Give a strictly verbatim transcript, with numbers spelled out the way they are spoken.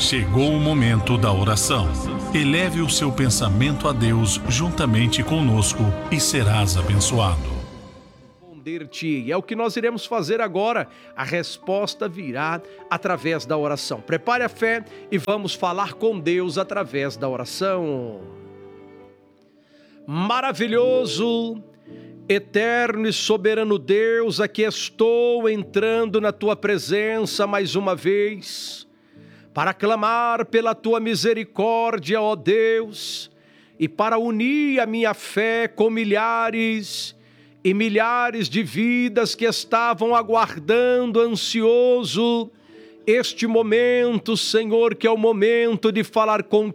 Chegou o momento da oração. Eleve o seu pensamento a Deus juntamente conosco e serás abençoado. Responder-te. É o que nós iremos fazer agora. A resposta virá através da oração. Prepare a fé e vamos falar com Deus através da oração. Maravilhoso, eterno e soberano Deus, aqui estou entrando na tua presença mais uma vez, para clamar pela tua misericórdia, ó Deus, e para unir a minha fé com milhares e milhares de vidas que estavam aguardando ansioso este momento, Senhor, que é o momento de falar contigo.